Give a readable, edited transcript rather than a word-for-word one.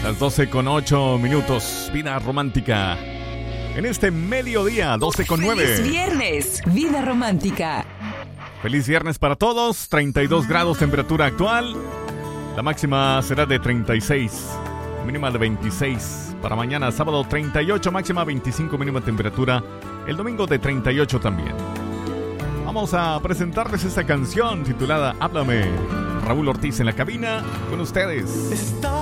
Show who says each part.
Speaker 1: Las 12:08. Vida romántica. En este mediodía, 12:09.
Speaker 2: ¡Feliz viernes! Vida romántica.
Speaker 1: Feliz viernes para todos. 32 grados temperatura actual. La máxima será de 36. Mínima de 26. Para mañana, sábado, 38. Máxima 25, mínima temperatura. El domingo de 38 también. Vamos a presentarles esta canción titulada Háblame. Raúl Ortiz en la cabina con ustedes.